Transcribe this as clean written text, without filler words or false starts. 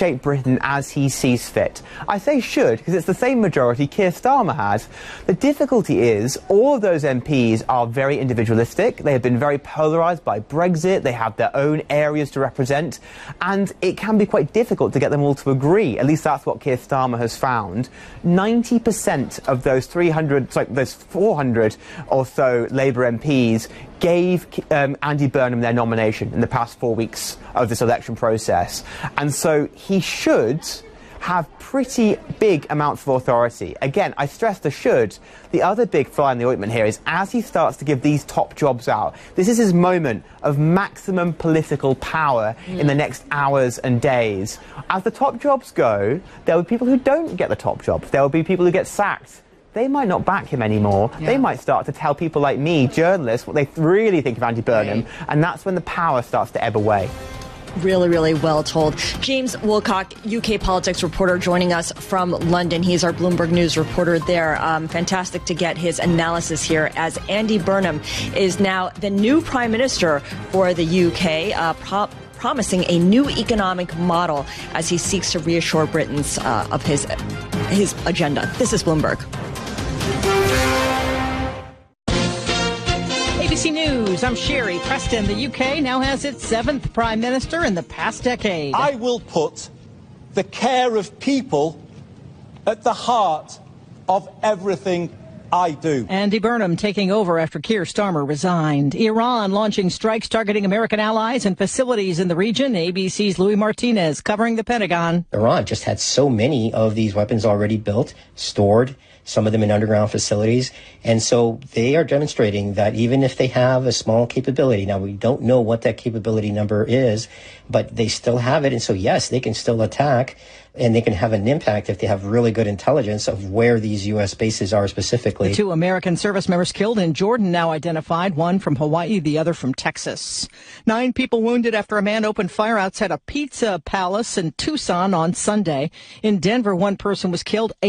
reshape Britain as he sees fit. I say should because it's the same majority Keir Starmer has. The difficulty is all of those MPs are very individualistic. They have been very polarised by Brexit. They have their own areas to represent, and it can be quite difficult to get them all to agree. At least that's what Keir Starmer has found. 90% of those 400 or so Labour MPs gave Andy Burnham their nomination in the past 4 weeks of this election process. And so he should have pretty big amounts of authority. Again, I stress the should. The other big fly in the ointment here is as he starts to give these top jobs out, this is his moment of maximum political power in the next hours and days. As the top jobs go, there will be people who don't get the top jobs. There will be people who get sacked. They might not back him anymore. Yeah. They might start to tell people like me, journalists, what they really think of Andy Burnham, and that's when the power starts to ebb away. Really, really well told. James Wilcock, UK politics reporter, joining us from London. He's our Bloomberg News reporter there. Fantastic to get his analysis here as Andy Burnham is now the new Prime Minister for the UK, promising a new economic model as he seeks to reassure Britons of his agenda. This is Bloomberg. ABC News, I'm Sherry Preston. The UK now has its 7th Prime Minister in the past decade. I will put the care of people at the heart of everything I do. Andy Burnham taking over after Keir Starmer resigned. Iran launching strikes targeting American allies and facilities in the region. ABC's Louis Martinez covering the Pentagon. Iran just had so many of these weapons already built, stored, some of them in underground facilities. And so they are demonstrating that even if they have a small capability, now we don't know what that capability number is, but they still have it. And so, yes, they can still attack and they can have an impact if they have really good intelligence of where these U.S. bases are specifically. The 2 American service members killed in Jordan now identified, one from Hawaii, the other from Texas. 9 people wounded after a man opened fire outside a pizza palace in Tucson on Sunday. In Denver, 1 person was killed.